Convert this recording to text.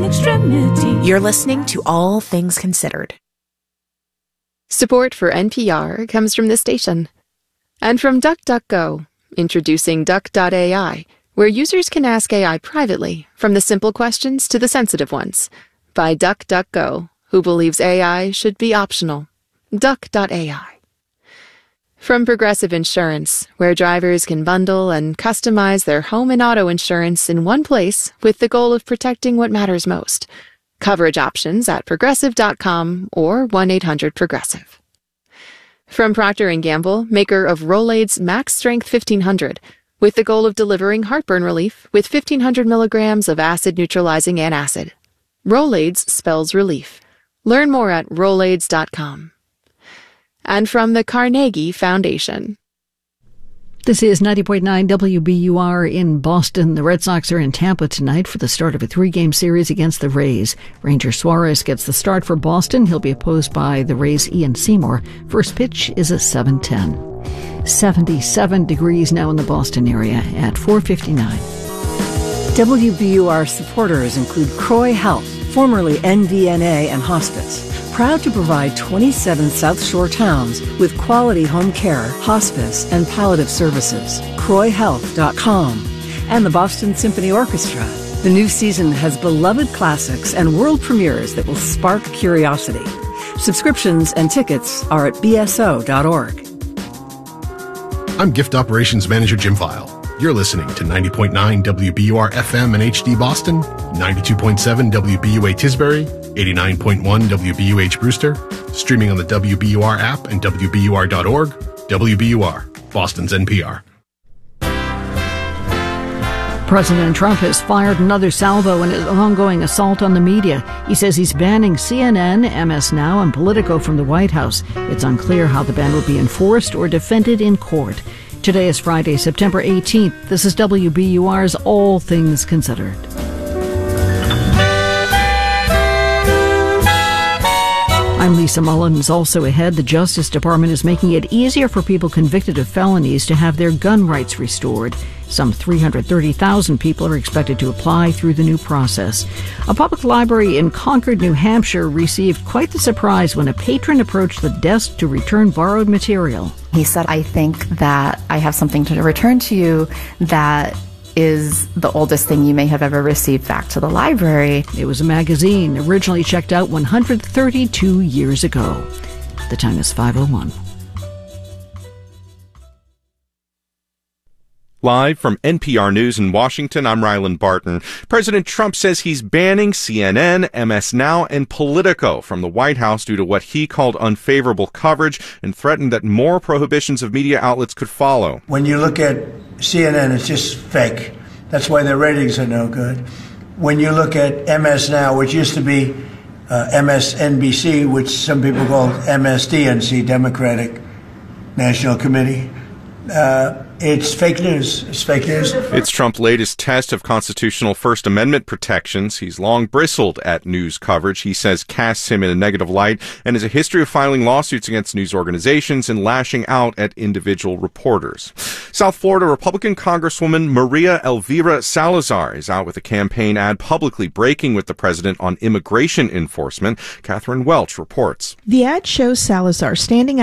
in extremity. You're listening to All Things Considered. Support for NPR comes from this station. And from DuckDuckGo, introducing Duck.ai, where users can ask AI privately, from the simple questions to the sensitive ones. By DuckDuckGo, who believes AI should be optional. Duck.ai. From Progressive Insurance, where drivers can bundle and customize their home and auto insurance in one place with the goal of protecting what matters most. Coverage options at Progressive.com or 1-800-PROGRESSIVE. From Procter & Gamble, maker of Rolaids Max Strength 1500, with the goal of delivering heartburn relief with 1,500 milligrams of acid-neutralizing antacid. Rolaids spells relief. Learn more at Rolaids.com. And from the Carnegie Foundation. This is 90.9 WBUR in Boston. The Red Sox are in Tampa tonight for the start of a 3-game series against the Rays. Ranger Suarez gets the start for Boston. He'll be opposed by the Rays' Ian Seymour. First pitch is at 7:10. 77 degrees now in the Boston area at 4:59. WBUR supporters include Croy Health, formerly NVNA and Hospice. Proud to provide 27 South Shore towns with quality home care, hospice, and palliative services. CroyHealth.com. And the Boston Symphony Orchestra. The new season has beloved classics and world premieres that will spark curiosity. Subscriptions and tickets are at bso.org. I'm Gift Operations Manager Jim File. You're listening to 90.9 WBUR FM and HD Boston, 92.7 WBUA Tisbury, 89.1 WBUH Brewster, streaming on the WBUR app and WBUR.org. WBUR, Boston's NPR. President Trump has fired another salvo in his ongoing assault on the media. He says he's banning CNN, MS Now, and Politico from the White House. It's unclear how the ban will be enforced or defended in court. Today is Friday, September 18th. This is WBUR's All Things Considered. I'm Lisa Mullins. Also ahead, the Justice Department is making it easier for people convicted of felonies to have their gun rights restored. Some 330,000 people are expected to apply through the new process. A public library in Concord, New Hampshire received quite the surprise when a patron approached the desk to return borrowed material. He said, I think that I have something to return to you that is the oldest thing you may have ever received back to the library. It was a magazine originally checked out 132 years ago. The time is 5:01. Live from NPR News in Washington, I'm Ryland Barton. President Trump says he's banning CNN, MS Now, and Politico from the White House due to what he called unfavorable coverage and threatened that more prohibitions of media outlets could follow. When you look at CNN, it's just fake. That's why their ratings are no good. When you look at MS Now, which used to be MSNBC, which some people call MSDNC, Democratic National Committee, it's fake news. It's fake news. It's Trump's latest test of constitutional First Amendment protections. He's long bristled at news coverage he says casts him in a negative light and has a history of filing lawsuits against news organizations and lashing out at individual reporters. South Florida Republican Congresswoman Maria Elvira Salazar is out with a campaign ad publicly breaking with the president on immigration enforcement. Catherine Welch reports. The ad shows Salazar standing